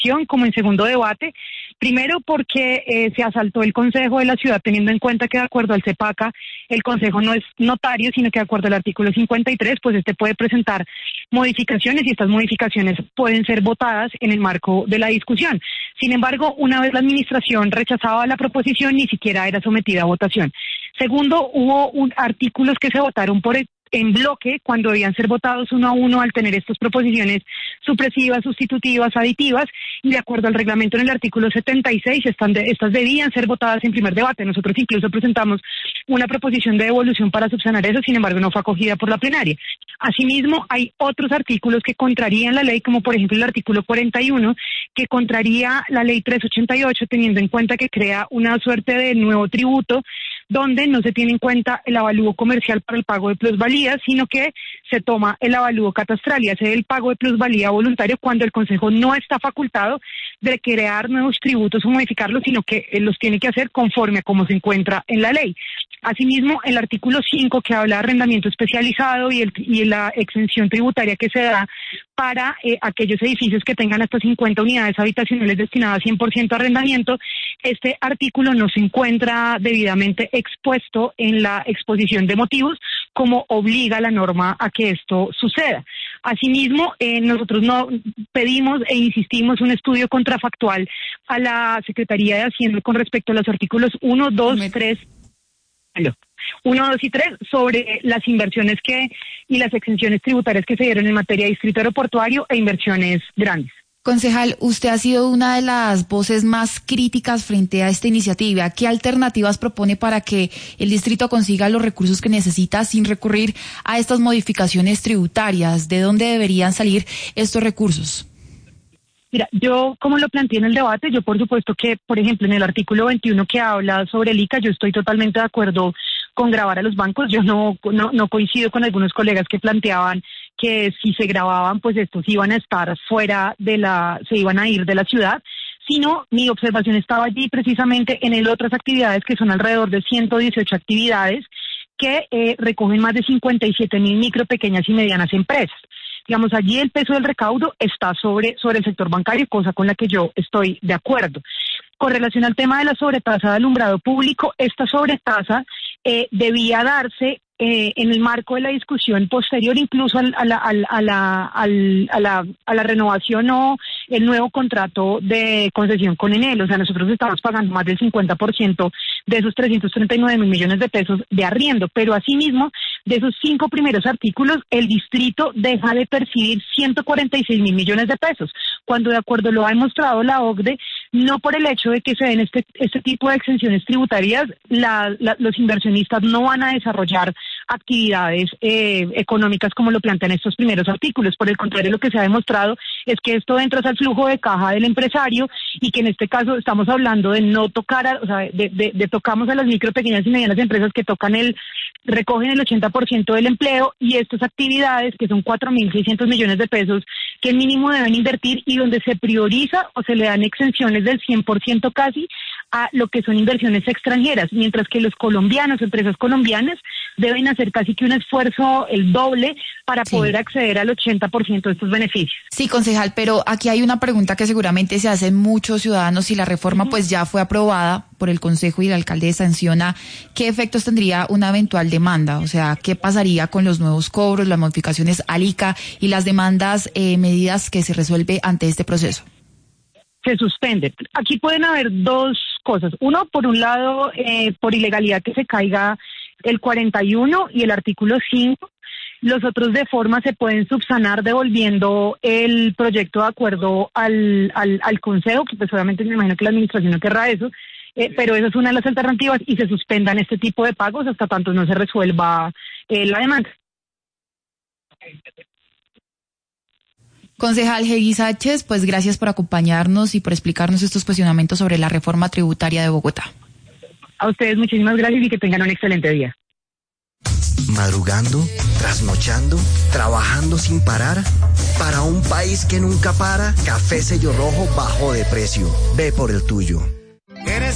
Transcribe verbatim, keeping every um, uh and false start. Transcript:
como en segundo debate. Primero porque eh, se asaltó el Consejo de la Ciudad, teniendo en cuenta que de acuerdo al CEPACA el Consejo no es notario, sino que de acuerdo al artículo cincuenta y tres, pues este puede presentar modificaciones y estas modificaciones pueden ser votadas en el marco de la discusión. Sin embargo, una vez la administración rechazaba la proposición, ni siquiera era sometida a votación. Segundo, hubo un, artículos que se votaron por el en bloque cuando debían ser votados uno a uno al tener estas proposiciones supresivas, sustitutivas, aditivas, y de acuerdo al reglamento en el artículo setenta y seis, están de, estas debían ser votadas en primer debate. Nosotros incluso presentamos una proposición de devolución para subsanar eso, sin embargo no fue acogida por la plenaria. Asimismo, hay otros artículos que contrarían la ley, como por ejemplo el artículo cuarenta y uno, que contraría la ley trescientos ochenta y ocho, teniendo en cuenta que crea una suerte de nuevo tributo, donde no se tiene en cuenta el avalúo comercial para el pago de plusvalía, sino que se toma el avalúo catastral y hace el pago de plusvalía voluntario cuando el Consejo no está facultado de crear nuevos tributos o modificarlos, sino que él los tiene que hacer conforme a cómo se encuentra en la ley. Asimismo, el artículo cinco, que habla de arrendamiento especializado y, el, y la exención tributaria que se da para eh, aquellos edificios que tengan hasta cincuenta unidades habitacionales destinadas cien por ciento a arrendamiento, este artículo no se encuentra debidamente expuesto en la exposición de motivos, como obliga la norma a que esto suceda. Asimismo, eh, nosotros no pedimos e insistimos un estudio contrafactual a la Secretaría de Hacienda con respecto a los artículos uno, dos, tres, uno, dos y tres sobre las inversiones que y las exenciones tributarias que se dieron en materia de distrito aeroportuario e inversiones grandes. Concejal, usted ha sido una de las voces más críticas frente a esta iniciativa. ¿Qué alternativas propone para que el distrito consiga los recursos que necesita sin recurrir a estas modificaciones tributarias? ¿De dónde deberían salir estos recursos? Mira, yo como lo planteé en el debate, yo por supuesto que, por ejemplo, en el artículo veintiuno que habla sobre el I C A, yo estoy totalmente de acuerdo con gravar a los bancos. Yo no, no, no coincido con algunos colegas que planteaban que si se grababan, pues estos iban a estar fuera de la, se iban a ir de la ciudad, sino mi observación estaba allí precisamente en el otras actividades que son alrededor de ciento dieciocho actividades que eh, recogen más de cincuenta y siete mil micro, pequeñas y medianas empresas. Digamos, allí el peso del recaudo está sobre, sobre el sector bancario, cosa con la que yo estoy de acuerdo. Con relación al tema de la sobretasa de alumbrado público, esta sobretasa eh, debía darse eh, en el marco de la discusión posterior incluso al, a, la, al, a, la, al, a, la, a la renovación o el nuevo contrato de concesión con Enel. O sea, nosotros estamos pagando más del cincuenta por ciento de esos trescientos treinta y nueve mil millones de pesos de arriendo, pero asimismo, de esos cinco primeros artículos, el distrito deja de percibir ciento cuarenta y seis mil millones de pesos, cuando de acuerdo a lo ha demostrado la O C D E, no por el hecho de que se den este, este tipo de exenciones tributarias, la, la, los inversionistas no van a desarrollar actividades eh, económicas como lo plantean estos primeros artículos. Por el contrario, lo que se ha demostrado es que esto entra al flujo de caja del empresario y que en este caso estamos hablando de no tocar, a, o sea, de, de, de tocamos a las micro, pequeñas y medianas empresas que tocan el, recogen el ochenta por ciento del empleo, y estas actividades que son cuatro mil seiscientos millones de pesos que mínimo deben invertir y donde se prioriza o se le dan exenciones del cien por ciento casi a lo que son inversiones extranjeras, mientras que los colombianos, empresas colombianas, deben hacer casi que un esfuerzo el doble para sí. poder acceder al ochenta por ciento de estos beneficios. Sí, concejal, pero aquí hay una pregunta que seguramente se hacen muchos ciudadanos. Si la reforma uh-huh. pues ya fue aprobada por el Consejo y el alcalde sanciona, ¿qué efectos tendría una eventual demanda? O sea, ¿qué pasaría con los nuevos cobros, las modificaciones al I C A y las demandas, eh, medidas que se resuelve ante este proceso? Se suspende. Aquí pueden haber dos cosas. Uno, por un lado, eh, por ilegalidad que se caiga el cuarenta y uno y el artículo cinco. Los otros de forma se pueden subsanar devolviendo el proyecto de acuerdo al, al, al Consejo, que pues obviamente me imagino que la administración no querrá eso, eh, pero esa es una de las alternativas, y se suspendan este tipo de pagos hasta tanto no se resuelva eh, la demanda. Concejal Hegui Sánchez, pues gracias por acompañarnos y por explicarnos estos cuestionamientos sobre la reforma tributaria de Bogotá. A ustedes muchísimas gracias y que tengan un excelente día. Madrugando, trasnochando, trabajando sin parar. Para un país que nunca para, Café Sello Rojo bajó de precio. Ve por el tuyo.